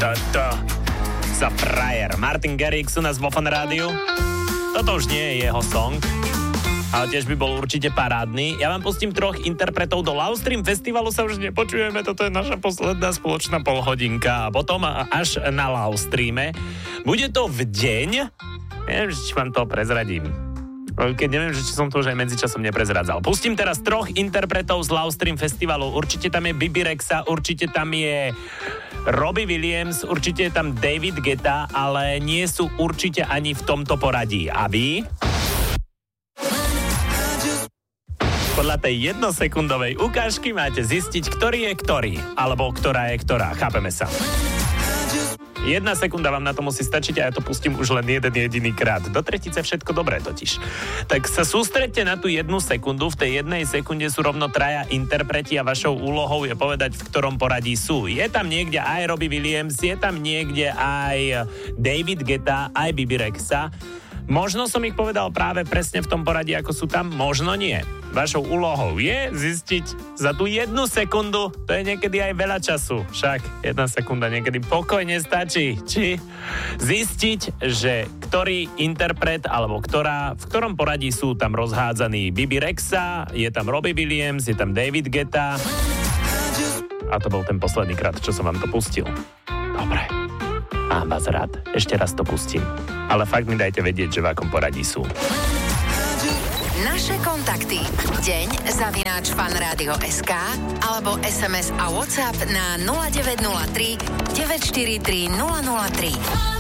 Za frajer. Martin Garrix u nás vo Fan Rádiu. Toto už nie je jeho song, ale tiež by bol určite parádny. Ja vám pustím 3 interpretov do Loudstream festivalu, sa už nepočujeme, toto je naša posledná spoločná polhodinka a potom až na Loudstreame. Bude to v deň, neviem, či vám to prezradím. Keď neviem, či som to už aj medzičasom neprezradzal. Pustím teraz 3 interpretov z Loudstream festivalu. Určite tam je Bibi Rexa, určite tam je Robbie Williams, určite je tam David Guetta, ale nie sú určite ani v tomto poradí. A vy? Podľa tej 1-sekundovej ukážky máte zistiť, ktorý je ktorý, alebo ktorá je ktorá. Chápeme sa. 1 sekunda vám na to musí stačiť a ja to pustím už len jeden jediný krát. Do tretice všetko dobré totiž. Tak sa sústredte na tú 1 sekundu. V tej 1 sekunde sú rovno 3 interpreti a vašou úlohou je povedať, v ktorom poradí sú. Je tam niekde aj Robbie Williams, je tam niekde aj David Guetta, aj Bibi Rexa. Možno som ich povedal práve presne v tom poradí, ako sú tam, možno nie. Vašou úlohou je zistiť za tú 1 sekundu, to je niekedy aj veľa času, však 1 sekunda niekedy pokojne stačí, či zistiť, že ktorý interpret alebo v ktorom poradí sú tam rozhádzaní Bibi Rexa, je tam Robbie Williams, je tam David Guetta a to bol ten posledný krát, čo som vám to pustil. Dobre. Mám vás rád. Ešte raz to pustím. Ale fakt mi dajte vedieť, že v akom poradí sú. Naše kontakty. deň@fanradio.sk alebo SMS a WhatsApp na 0903 943 003.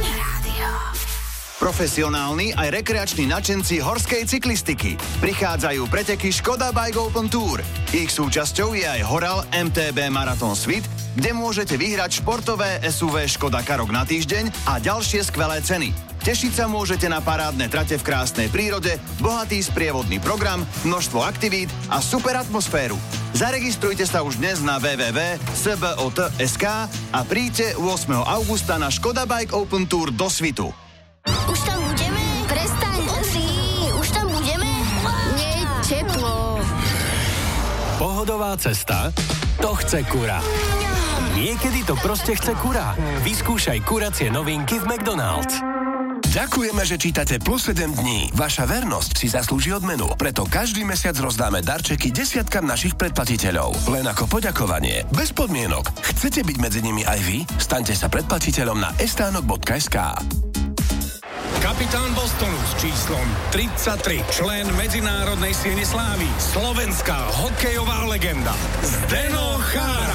Profesionálni aj rekreační nadšenci horskej cyklistiky. Prichádzajú preteky Škoda Bike Open Tour. Ich súčasťou je aj Horal MTB Marathon Svit, kde môžete vyhrať športové SUV Škoda Karoq na týždeň a ďalšie skvelé ceny. Tešiť sa môžete na parádne trate v krásnej prírode, bohatý sprievodný program, množstvo aktivít a super atmosféru. Zaregistrujte sa už dnes na www.sbot.sk a príďte 8. augusta na Škoda Bike Open Tour do Svitu. Už tam budeme? Prestaň, pozri, už tam budeme? Nie, teplo. Pohodová cesta? To chce kura. Niekedy to proste chce kura. Vyskúšaj kuracie novinky v McDonald's. Ďakujeme, že čítate Plus 7 dní. Vaša vernosť si zaslúži odmenu. Preto každý mesiac rozdáme darčeky desiatkam našich predplatiteľov. Len ako poďakovanie. Bez podmienok. Chcete byť medzi nimi aj vy? Staňte sa predplatiteľom na estánok.sk. Kapitán Bostonu s číslom 33, člen Medzinárodnej siene slávy, slovenská hokejová legenda Zdeno Chára.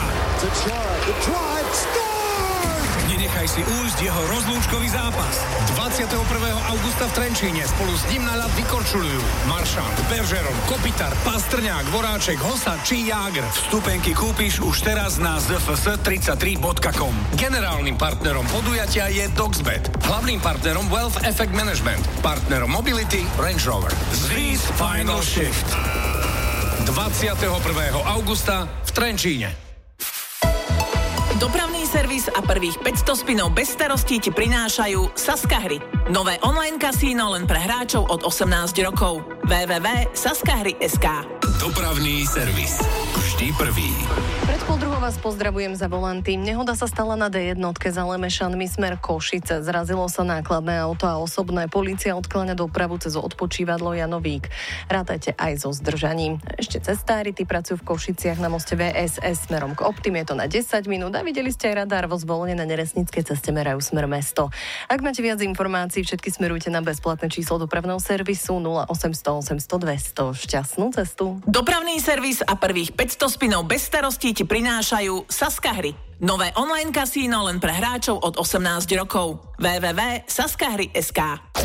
Nenechaj si újsť jeho rozlúčkový zápas. 21. augusta v Trenčíne spolu s ním na ľad vykorčuľujú Maršant, Bergeron, Kopitar, Pastrňák, Voráček, Hosa či Jágr. Vstupenky kúpiš už teraz na zfs33.com. Generálnym partnerom podujatia je Doxbet. Hlavným partnerom Wealth Effect Management. Partnerom Mobility Range Rover. Zvíz Final Shift. 21. augusta v Trenčíne. Dopravný servis a prvých 500 spinov bez starostí ti prinášajú Saska Hry. Nové online kasíno len pre hráčov od 18 rokov. www.saskahry.sk. Dopravný servis. Vždy prvý. Pred pol druhou vás pozdravujem za volanty. Nehoda sa stala na D1 za Lemešanmi smer Košice. Zrazilo sa nákladné auto a osobné. Polícia odkláňa dopravu cez odpočívadlo Janovík. Rátajte aj so zdržaním. Ešte cestári, tí pracujú v Košiciach na moste VSS smerom k Optim. Je to na 10 minút a videli ste aj radar vo Zvolene na Neresnickej ceste merajú smer mesto. Ak máte viac informácií, všetky smerujte na bezplatné číslo dopravného servisu 0800 800 200. Šťastnú cestu. Dopravný servis a prvých 500 spinov bez starostí ti prinášajú Saska Hry. Nové online kasíno len pre hráčov od 18 rokov. www.saskahry.sk.